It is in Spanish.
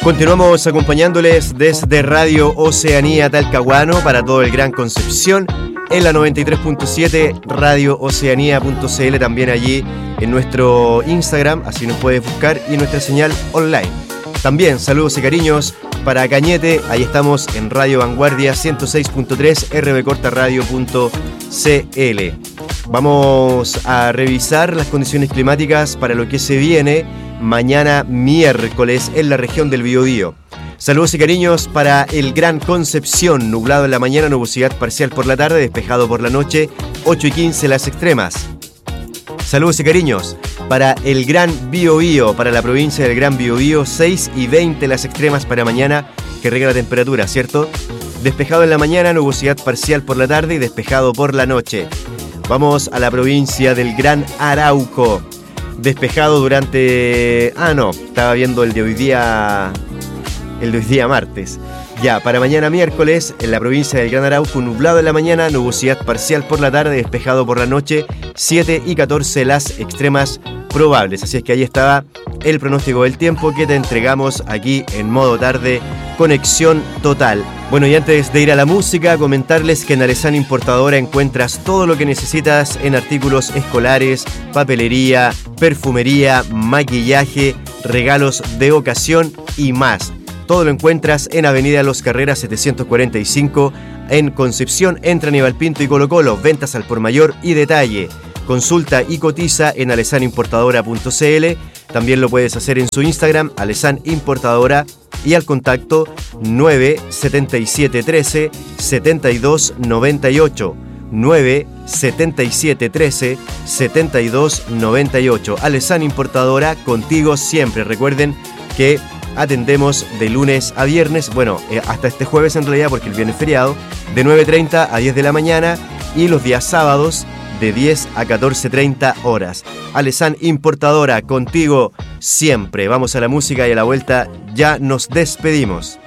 Continuamos acompañándoles desde Radio Oceanía Talcahuano para todo el Gran Concepción en la 93.7, radiooceanía.cl, también allí en nuestro Instagram, así nos puedes buscar, y nuestra señal online. También saludos y cariños para Cañete, ahí estamos en Radio Vanguardia 106.3, rbcortaradio.cl. Vamos a revisar las condiciones climáticas para lo que se viene mañana miércoles en la región del Biobío. Saludos y cariños para el Gran Concepción, nublado en la mañana, nubosidad parcial por la tarde, despejado por la noche, 8:15 las extremas. Saludos y cariños para el Gran Biobío, para la provincia del Gran Biobío, 6:20 las extremas para mañana, que regla la temperatura, ¿cierto? Despejado en la mañana, nubosidad parcial por la tarde y despejado por la noche. Vamos a la provincia del Gran Arauco. Despejado durante... estaba viendo el de hoy día martes. Ya, para mañana miércoles, en la provincia del Gran Arauco, nublado en la mañana, nubosidad parcial por la tarde, despejado por la noche, 7:14 las extremas probables. Así es que ahí estaba el pronóstico del tiempo que te entregamos aquí en modo tarde, conexión total. Bueno, y antes de ir a la música, comentarles que en Alessan Importadora encuentras todo lo que necesitas en artículos escolares, papelería, perfumería, maquillaje, regalos de ocasión y más. Todo lo encuentras en Avenida Los Carreras 745, en Concepción, entre Aníbal Pinto y Colo Colo. Ventas al por mayor y detalle. Consulta y cotiza en alessanimportadora.cl. También lo puedes hacer en su Instagram, Alessan Importadora, y al contacto 97713 7298. 97713 7298. Alessan Importadora, contigo siempre. Recuerden que atendemos de lunes a viernes, hasta este jueves en realidad, porque el viernes es feriado, de 9:30 a 10 de la mañana, y los días sábados de 10 a 14:30 horas. Alessan Importadora, contigo siempre. Vamos a la música y a la vuelta ya nos despedimos.